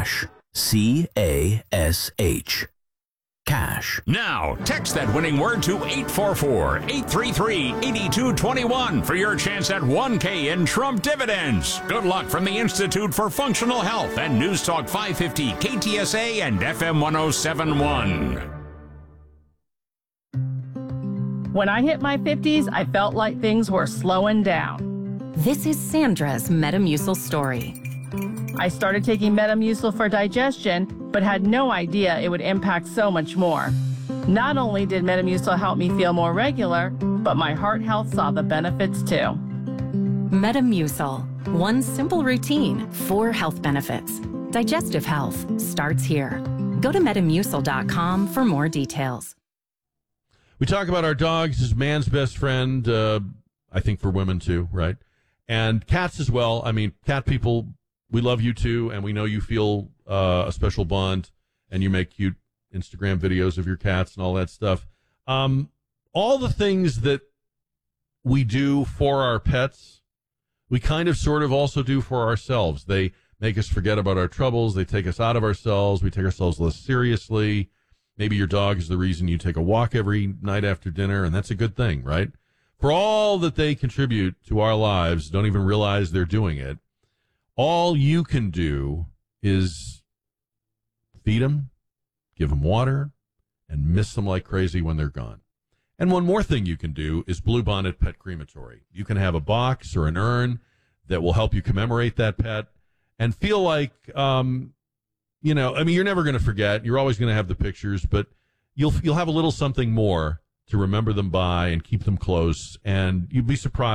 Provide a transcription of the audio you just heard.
Cash. C-A-S-H. Cash. Now, text that winning word to 844-833-8221 for your chance at $1K in Trump dividends. Good luck from the Institute for Functional Health and News Talk 550 KTSA and FM 1071. When I hit my 50s, I felt like things were slowing down. This is Sandra's Metamucil story. I started taking Metamucil for digestion, but had no idea it would impact so much more. Not only did Metamucil help me feel more regular, but my heart health saw the benefits too. Metamucil. One simple routine, 4 health benefits. Digestive health starts here. Go to Metamucil.com for more details. We talk about our dogs as man's best friend, I think for women too, right? And cats as well. I mean, cat people, we love you too, and we know you feel a special bond, and you make cute Instagram videos of your cats and all that stuff. All the things that we do for our pets, we kind of sort of also do for ourselves. They make us forget about our troubles. They take us out of ourselves. We take ourselves less seriously. Maybe your dog is the reason you take a walk every night after dinner, and that's a good thing, right? For all that they contribute to our lives, don't even realize they're doing it. All you can do is feed them, give them water, and miss them like crazy when they're gone. And one more thing you can do is Bluebonnet Pet Crematory. You can have a box or an urn that will help you commemorate that pet and feel like, you know, I mean, you're never going to forget. You're always going to have the pictures, but you'll have a little something more to remember them by and keep them close. And you'd be surprised